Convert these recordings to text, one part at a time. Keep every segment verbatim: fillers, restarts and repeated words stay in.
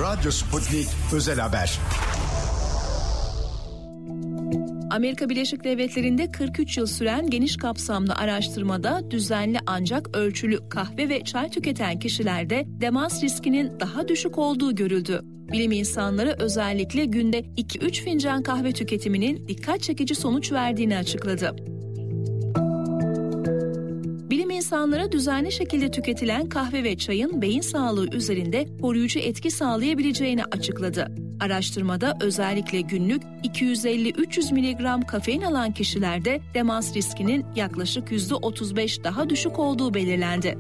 Radyo Sputnik Özel Haber. Amerika Birleşik Devletleri'nde kırk üç yıl süren geniş kapsamlı araştırmada düzenli ancak ölçülü kahve ve çay tüketen kişilerde demans riskinin daha düşük olduğu görüldü. Bilim insanları özellikle günde iki üç fincan kahve tüketiminin dikkat çekici sonuç verdiğini açıkladı. Bilim insanları düzenli şekilde tüketilen kahve ve çayın beyin sağlığı üzerinde koruyucu etki sağlayabileceğini açıkladı. Araştırmada özellikle günlük iki yüz elli üç yüz miligram kafein alan kişilerde demans riskinin yaklaşık yüzde otuz beş daha düşük olduğu belirlendi.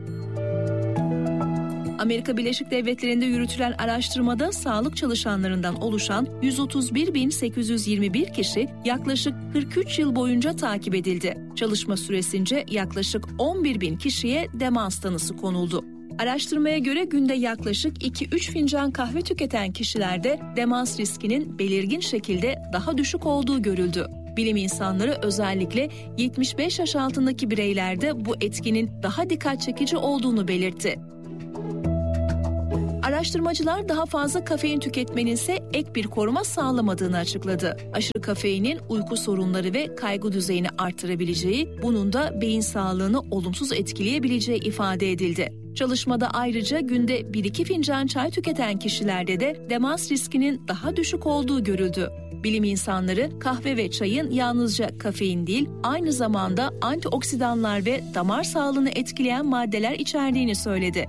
Amerika Birleşik Devletleri'nde yürütülen araştırmada sağlık çalışanlarından oluşan yüz otuz bir bin sekiz yüz yirmi bir kişi yaklaşık kırk üç yıl boyunca takip edildi. Çalışma süresince yaklaşık on bir bin kişiye demans tanısı konuldu. Araştırmaya göre günde yaklaşık iki üç fincan kahve tüketen kişilerde demans riskinin belirgin şekilde daha düşük olduğu görüldü. Bilim insanları özellikle yetmiş beş yaş altındaki bireylerde bu etkinin daha dikkat çekici olduğunu belirtti. Araştırmacılar daha fazla kafein tüketmenin ise ek bir koruma sağlamadığını açıkladı. Aşırı kafeinin uyku sorunları ve kaygı düzeyini artırabileceği, bunun da beyin sağlığını olumsuz etkileyebileceği ifade edildi. Çalışmada ayrıca günde bir iki fincan çay tüketen kişilerde de demans riskinin daha düşük olduğu görüldü. Bilim insanları kahve ve çayın yalnızca kafein değil, aynı zamanda antioksidanlar ve damar sağlığını etkileyen maddeler içerdiğini söyledi.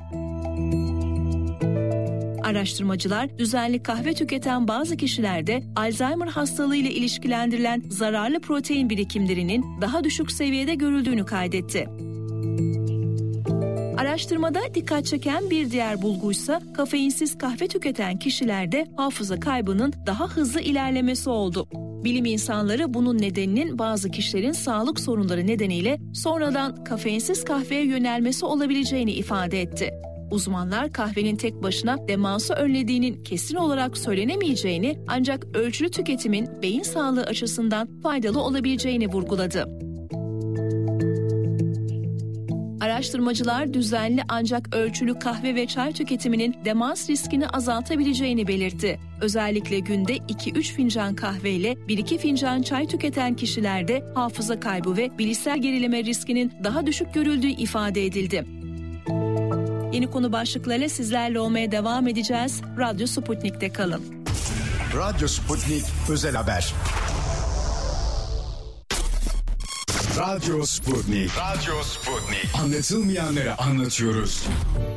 Araştırmacılar düzenli kahve tüketen bazı kişilerde Alzheimer hastalığı ile ilişkilendirilen zararlı protein birikimlerinin daha düşük seviyede görüldüğünü kaydetti. Araştırmada dikkat çeken bir diğer bulguysa kafeinsiz kahve tüketen kişilerde hafıza kaybının daha hızlı ilerlemesi oldu. Bilim insanları bunun nedeninin bazı kişilerin sağlık sorunları nedeniyle sonradan kafeinsiz kahveye yönelmesi olabileceğini ifade etti. Uzmanlar kahvenin tek başına demansı önlediğinin kesin olarak söylenemeyeceğini ancak ölçülü tüketimin beyin sağlığı açısından faydalı olabileceğini vurguladı. Araştırmacılar düzenli ancak ölçülü kahve ve çay tüketiminin demans riskini azaltabileceğini belirtti. Özellikle günde iki üç fincan kahve ile bir iki fincan çay tüketen kişilerde hafıza kaybı ve bilişsel gerileme riskinin daha düşük görüldüğü ifade edildi. Yeni konu başlıklarıyla sizlerle olmaya devam edeceğiz. Radyo Sputnik'te kalın. Radyo Sputnik Özel Haber. Radyo Sputnik. Radyo Sputnik. Anlatılmayanları anlatıyoruz.